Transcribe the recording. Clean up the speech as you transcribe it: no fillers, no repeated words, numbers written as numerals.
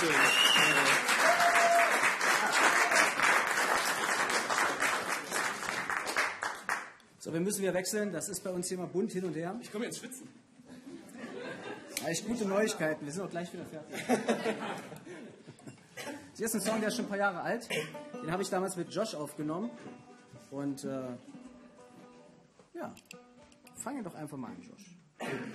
Dankeschön. So, wir müssen wieder wechseln. Das ist bei uns hier mal bunt hin und her. Ich komme jetzt schwitzen. Echt gute Neuigkeiten. Wir sind auch gleich wieder fertig. Hier ist ein Song, der ist schon ein paar Jahre alt. Den habe ich damals mit Josh aufgenommen. Und ja, fangen doch einfach mal an, Josh.